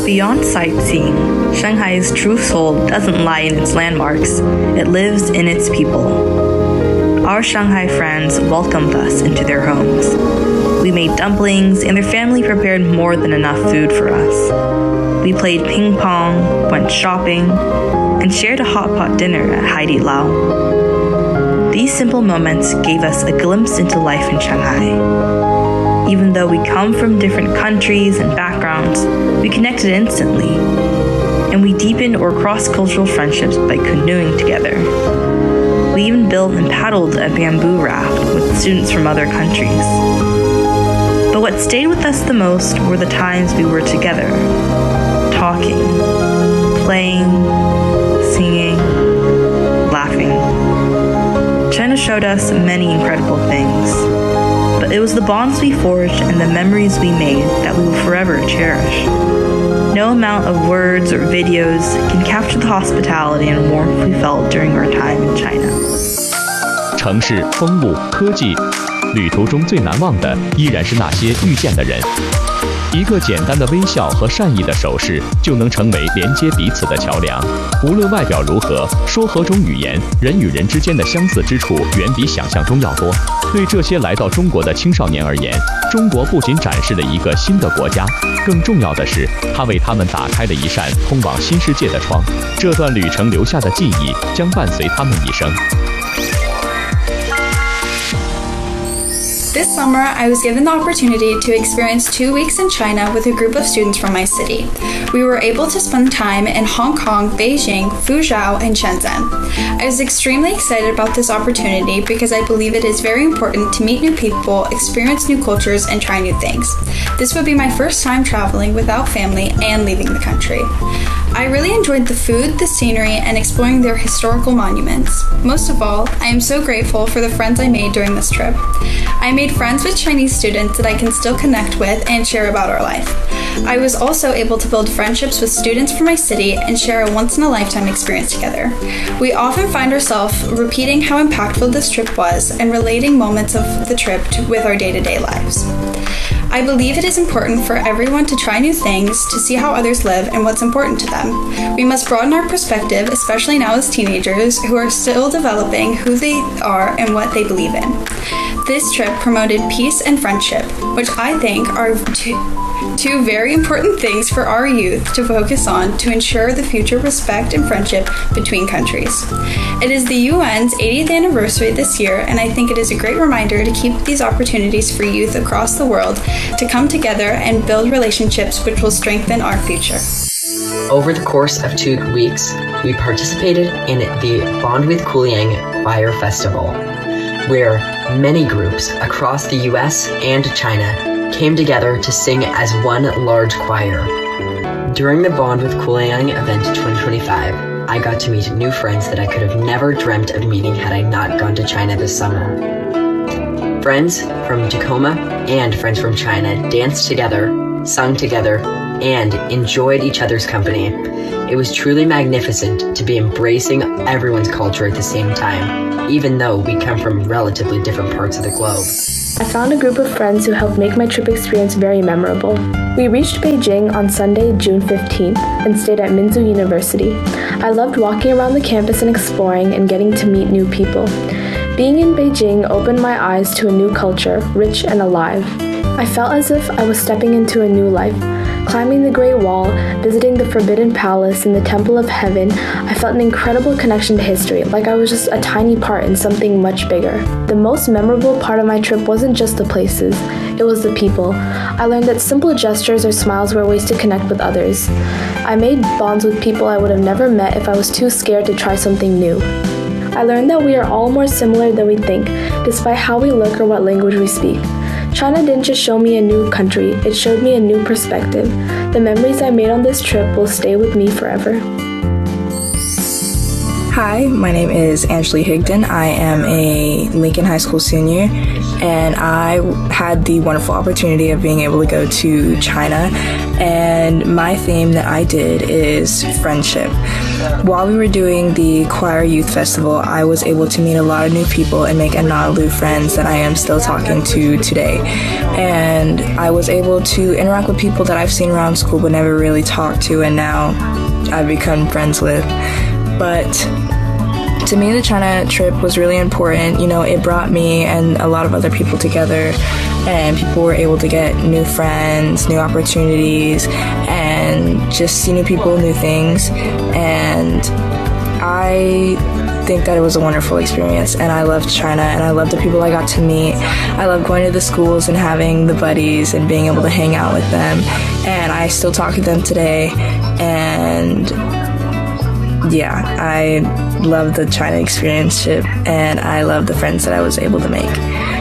But beyond sightseeing, Shanghai's true soul doesn't lie in its landmarks, it lives in its people. Our Shanghai friends welcomed us into their homes. We made dumplings, and their family prepared more than enough food for us. We played ping pong, went shopping, and shared a hot pot dinner at Haidi Lao. These simple moments gave us a glimpse into life in Shanghai. Even though we come from different countries and backgrounds, we connected instantly, and we deepened our cross-cultural friendships by canoeing together. We even built and paddled a bamboo raft with students from other countries. But what stayed with us the most were the times we were together, talking, playing, singing, laughing. China showed us many incredible things, but it was the bonds we forged and the memories we made that we will forever cherish. No amount of words or videos can capture the hospitality and warmth we felt during our time in China. 城市、风物、科技，旅途中最难忘的依然是那些遇见的人。一个简单的微笑和善意的手势，就能成为连接彼此的桥梁。无论外表如何，说何种语言，人与人之间的相似之处远比想象中要多。对这些来到中国的青少年而言，中国不仅展示了一个新的国家，更重要的是，它为他们打开了一扇通往新世界的窗。这段旅程留下的记忆将伴随他们一生。 This summer, I was given the opportunity to experience 2 weeks in China with a group of students from my city. We were able to spend time in Hong Kong, Beijing, Fuzhou, and Shenzhen. I was extremely excited about this opportunity because I believe it is very important to meet new people, experience new cultures, and try new things. This would be my first time traveling without family and leaving the country. I really enjoyed the food, the scenery, and exploring their historical monuments. Most of all, I am so grateful for the friends I made during this trip. I made friends with Chinese students that I can still connect with and share about our life. I was also able to build friendships with students from my city and share a once-in-a-lifetime experience together. We often find ourselves repeating how impactful this trip was and relating moments of the trip with our day-to-day lives. I believe it is important for everyone to try new things, to see how others live and what's important to them. We must broaden our perspective, especially now as teenagers who are still developing who they are and what they believe in. This trip promoted peace and friendship, which I think are two very important things for our youth to focus on to ensure the future respect and friendship between countries. It is the UN's 80th anniversary this year, and I think it is a great reminder to keep these opportunities for youth across the world to come together and build relationships which will strengthen our future. Over the course of 2 weeks, we participated in the Bond with Kuliang Choir Festival, where many groups across the US and China came together to sing as one large choir. During the Bond with Kuliang event 2025, I got to meet new friends that I could have never dreamt of meeting had I not gone to China this summer. Friends from Tacoma and friends from China danced together, sung together, and enjoyed each other's company. It was truly magnificent to be embracing everyone's culture at the same time, even though we come from relatively different parts of the globe. I found a group of friends who helped make my trip experience very memorable. We reached Beijing on Sunday, June 15th, and stayed at Minzu University. I loved walking around the campus and exploring and getting to meet new people. Being in Beijing opened my eyes to a new culture, rich and alive. I felt as if I was stepping into a new life. Climbing the Great Wall, visiting the Forbidden Palace and the Temple of Heaven, I felt an incredible connection to history, like I was just a tiny part in something much bigger. The most memorable part of my trip wasn't just the places, it was the people. I learned that simple gestures or smiles were ways to connect with others. I made bonds with people I would have never met if I was too scared to try something new. I learned that we are all more similar than we think, despite how we look or what language we speak. China didn't just show me a new country, it showed me a new perspective. The memories I made on this trip will stay with me forever. Hi, my name is Angeli Higdon. I am a Lincoln High School senior, and I had the wonderful opportunity of being able to go to China, and my theme that I did is friendship. While we were doing the Choir Youth Festival, I was able to meet a lot of new people and make Honolulu friends that I am still talking to today. And I was able to interact with people that I've seen around school but never really talked to, and now I've become friends with. But to me, the China trip was really important. You know, it brought me and a lot of other people together, and people were able to get new friends, new opportunities, and just see new people, new things. And I think that it was a wonderful experience, and I loved China, and I loved the people I got to meet. I loved going to the schools and having the buddies and being able to hang out with them, and I still talk to them today. And yeah, I love the China experience, and I love the friends that I was able to make.